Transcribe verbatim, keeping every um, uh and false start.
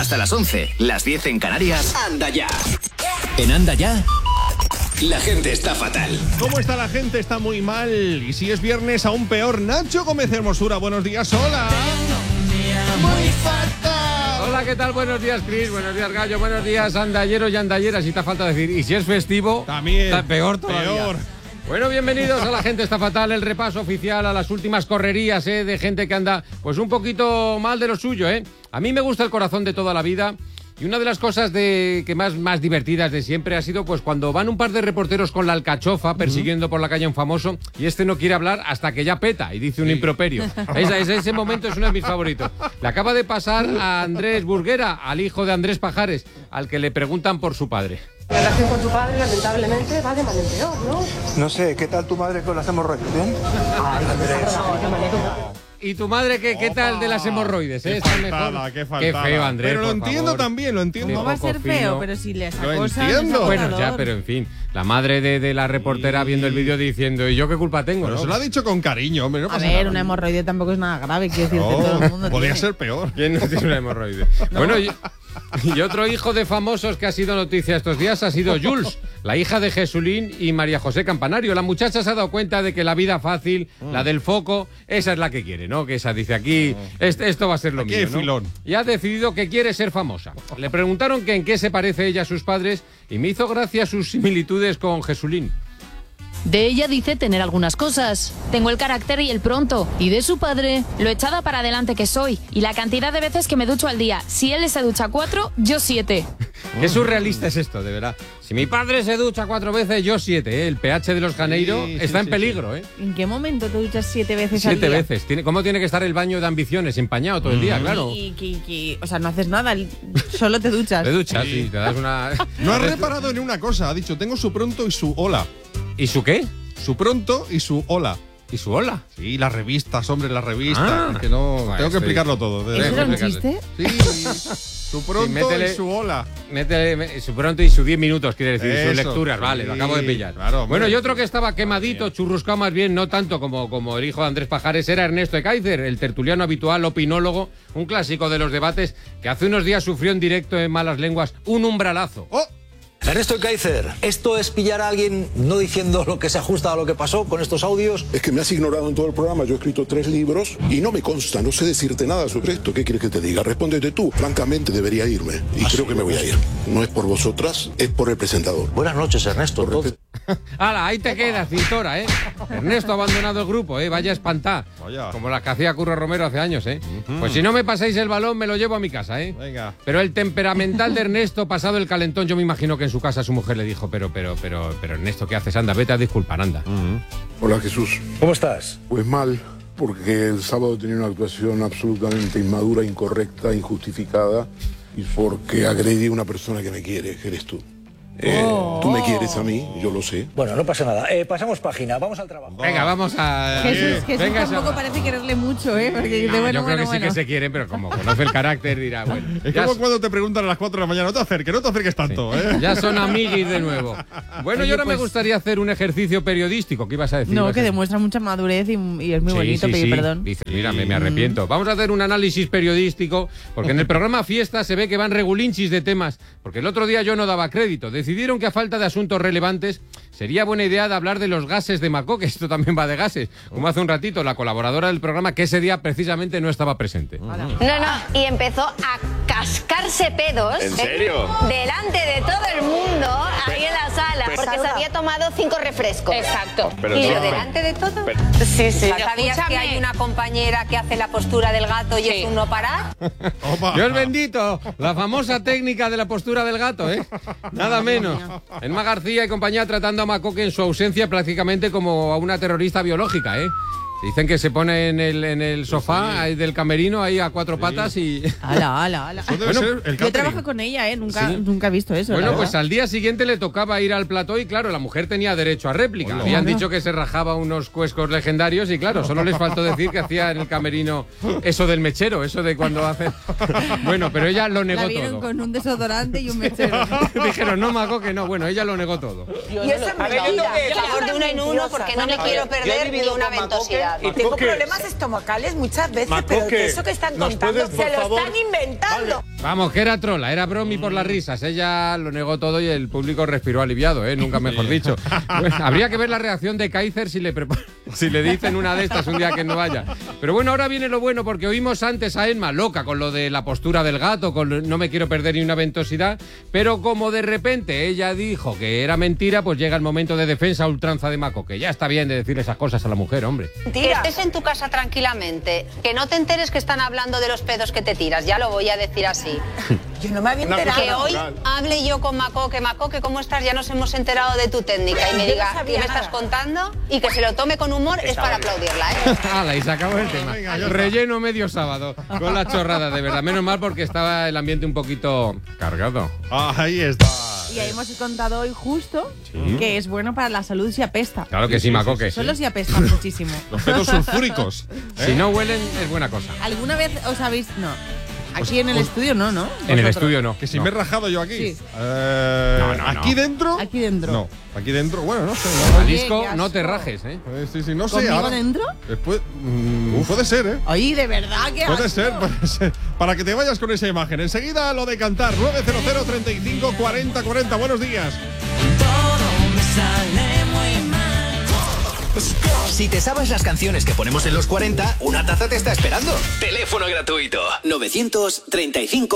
Hasta las once, las diez en Canarias. Anda ya. En Anda ya, la gente está fatal. ¿Cómo está la gente? Está muy mal. Y si es viernes, aún peor. Nacho Gómez Hermosura, buenos días, hola. Muy fatal. Hola, ¿qué tal? Buenos días, Cris. Buenos días, Gallo. Buenos días, andalleros y andalleras. Si te falta decir. Y si es festivo, también. Está peor todavía. Peor. Bueno, bienvenidos a La Gente Está Fatal, el repaso oficial a las últimas correrías, ¿eh? De gente que anda, pues un poquito mal de lo suyo, ¿eh? A mí me gusta el corazón de toda la vida. Y una de las cosas de, que más, más divertidas de siempre ha sido pues cuando van un par de reporteros con la alcachofa persiguiendo por la calle a un famoso y este no quiere hablar hasta que ya peta y dice un sí. improperio. Ese, ese, ese momento es uno de mis favoritos. Le acaba de pasar a Andrés Burguera, al hijo de Andrés Pajares, al que le preguntan por su padre. La relación con tu padre, lamentablemente, va de mal en peor, ¿no? No sé, ¿qué tal tu madre con las hemorroides? ¿Bien? Ay, Andrés. ¿Y tu madre qué, qué tal de las hemorroides? Qué ¿Eh? faltada, mejor? qué faltada. Qué feo, Andrés. Pero lo por entiendo favor. también, lo entiendo. ¿Cómo va a ser fino. feo? Pero si les Lo acosan, entiendo. es Bueno, acosador. ya, pero en fin. La madre de, de la reportera viendo el vídeo diciendo, ¿y yo qué culpa tengo? Pero ¿no? se lo ha dicho con cariño, hombre. No A pasa ver, nada. una hemorroide tampoco es nada grave, quiero decirte, No, todo el mundo podría tiene. ser peor. ¿Quién no tiene una hemorroide? ¿No? Bueno, y, y otro hijo de famosos que ha sido noticia estos días ha sido Jules, la hija de Jesulín y María José Campanario. La muchacha se ha dado cuenta de que la vida fácil, mm. la del foco, esa es la que quiere, ¿no? Que esa dice aquí, mm. este, esto va a ser lo aquí mío, hay ¿no? filón. Y ha decidido que quiere ser famosa. Le preguntaron que en qué se parece ella a sus padres y me hizo gracia sus similitudes con Jesulín. De ella dice tener algunas cosas. Tengo el carácter y el pronto. Y de su padre, lo echada para adelante que soy. Y la cantidad de veces que me ducho al día. Si él se ducha cuatro, yo siete. Qué surrealista es esto, de verdad. Si mi padre se ducha cuatro veces, yo siete, ¿eh? El pH de los Janeiro sí, está sí, en peligro, sí. ¿eh? ¿En qué momento te duchas siete veces al Siete día? veces. Tiene, ¿Cómo tiene que estar el baño de ambiciones? Empañado todo el día, claro. Y, y, y, y, o sea, no haces nada, solo te duchas. Te duchas, sí, te das una... No ha reparado en una cosa. Ha dicho, tengo su pronto y su hola. ¿Y su qué? Su pronto y su hola. ¿Y su hola? Sí, las revistas, hombre, las revistas. Ah. Que no, Bueno, tengo que sí. explicarlo todo. ¿Eso era un explicarle. chiste? Sí, su pronto Sí, métele- y su hola. Métele me- su pronto y sus diez minutos, quiere decir, sus Eso, lecturas, vale, lo sí, acabo de pillar. claro, hombre. Bueno, y otro que estaba quemadito, churruscado más bien, no tanto como, como el hijo de Andrés Pajares, era Ernesto Ekaizer, el tertuliano habitual, opinólogo, un clásico de los debates, que hace unos días sufrió en directo en Malas Lenguas un umbralazo. ¡Oh! Ernesto Ekaizer, ¿esto es pillar a alguien no diciendo lo que se ajusta a lo que pasó con estos audios? Es que me has ignorado en todo el programa. Yo he escrito tres libros y no me consta, no sé decirte nada sobre esto. ¿Qué quieres que te diga? Respóndete tú. Francamente, debería irme. Y ¿Ah, creo sí? que me voy a ir. No es por vosotras, es por el presentador. Buenas noches, Ernesto. Por Entonces, ¡Hala, ahí te quedas, cintora, eh! Ernesto ha abandonado el grupo, eh, vaya espantá. Vaya. Como las que hacía Curro Romero hace años, eh. Pues si no me pasáis el balón, me lo llevo a mi casa, eh. Venga. Pero el temperamental de Ernesto, pasado el calentón, yo me imagino que en su casa su mujer le dijo, pero, pero, pero, pero Ernesto, ¿qué haces? Anda, vete a disculpar, anda. Hola, Jesús. ¿cómo estás? Pues mal, porque el sábado tenía una actuación absolutamente inmadura, incorrecta, injustificada, y porque agredí a una persona que me quiere, que eres tú. Eh, Oh. Tú me quieres a mí, yo lo sé. Bueno, no pasa nada. Eh, pasamos página, vamos al trabajo. Venga, vamos a... Jesús, Jesús Venga, tampoco Sara. parece quererle mucho, ¿eh? Porque dice, No, bueno, yo creo bueno, que sí bueno. que se quieren, pero como conoce el carácter dirá, bueno. Es ya, como cuando te preguntan a las cuatro de la mañana, no te acerques, no te acerques tanto, ¿eh? ya son amiguis de nuevo. Bueno, Oye, y ahora pues- me gustaría hacer un ejercicio periodístico. ¿Qué ibas a decir? No, Ibas que a- demuestra mucha madurez y, y es muy Sí, bonito sí, pedir sí. perdón. Dice, mira, me, me arrepiento. Vamos a hacer un análisis periodístico, porque en el programa Fiesta se ve que van regulinchis de temas, porque el otro día yo no daba crédito. Decidieron que a falta de asuntos relevantes sería buena idea de hablar de los gases de Macó, que esto también va de gases, como hace un ratito la colaboradora del programa, que ese día precisamente no estaba presente. No, no, y empezó a cascarse pedos. ¿En serio? Delante de todo el mundo, ahí en la sala, porque se había tomado cinco refrescos. Exacto. Pero ¿Y sí, lo pero- delante de todo? pero- Sí, sí. Pero ¿Sabías que escúchame. hay una compañera que hace la postura del gato y Sí. es un no parar? Opa. Dios bendito, la famosa técnica de la postura del gato, ¿eh? Nada menos. Emma García y compañía tratando a Macoque en su ausencia prácticamente como a una terrorista biológica, ¿eh? Dicen que se pone en el, en el sofá ahí del camerino ahí a cuatro patas y... Ala, ala, ala. Eso debe Bueno, ser el Yo catering. trabajo con ella, ¿eh? Nunca, Sí. nunca he visto eso. Bueno, la pues verdad. al día siguiente le tocaba ir al plató y claro, la mujer tenía derecho a réplica. Hola. Habían Hola. dicho que se rajaba unos cuescos legendarios y claro, solo les faltó decir que hacía en el camerino eso del mechero, eso de cuando hace... Bueno, pero ella lo negó La vieron todo. con un desodorante y un mechero. Dijeron, no, Macoque, no. Bueno, ella lo negó todo. Y eso es mentira. Por favor, de uno en uno, porque no me quiero perder ni una ventosidad. verdad. Y tengo problemas estomacales muchas veces, Macoque, pero eso que están ¿nos contando puedes, por se lo favor? están inventando. Vamos, que era trola, era bromi por las risas. Ella lo negó todo y el público respiró aliviado, ¿eh? Nunca mejor dicho. Bueno, habría que ver la reacción de Kaiser si le, prepara, si le dicen una de estas un día que no vaya. Pero bueno, ahora viene lo bueno, porque oímos antes a Emma loca con lo de la postura del gato, con lo, no me quiero perder ni una ventosidad, pero como de repente ella dijo que era mentira, pues llega el momento de defensa a ultranza de Macoque. Ya está bien de decir esas cosas a la mujer, hombre. Que estés en tu casa tranquilamente, que no te enteres que están hablando de los pedos que te tiras, ya lo voy a decir así. Yo no me había Una enterado. Que hoy hable yo con Macoque, Macoque, ¿cómo estás? Ya nos hemos enterado de tu técnica. Y me Yo no diga, sabía ¿qué me nada. estás contando? Y que se lo tome con humor, es para aplaudirla, ¿eh? Hala, y se acabó el tema. venga, ya Relleno medio sábado con la chorrada, de verdad. Menos mal porque estaba el ambiente un poquito cargado. Ahí está. Y ahí hemos contado hoy justo Sí. que es bueno para la salud si apesta. Claro que sí, Macoque. Solo si apestan muchísimo. Los pedos sulfúricos. ¿eh? Si no huelen, es buena cosa. ¿Alguna vez os habéis...? No. Aquí Pues- en el pues- estudio no, ¿no? En el Vosotros. estudio no. Que si no. me he rajado yo aquí. Sí. Eh, No, no, ¿Aquí no. dentro? Aquí dentro. No, aquí dentro, bueno, no sé. Jalisco, qué no te asco. rajes, ¿eh? Eh, sí, sí, no sé. ¿Conmigo ahora- dentro? Después, mm, puede ser, ¿eh? Oye, de verdad que Puede ser, puede ser. Para que te vayas con esa imagen. Enseguida lo de cantar. nueve cero cero, treinta y cinco, cuarenta, cuarenta. Buenos días. Si te sabes las canciones que ponemos en los cuarenta, una taza te está esperando. Teléfono gratuito. novecientos treinta y cinco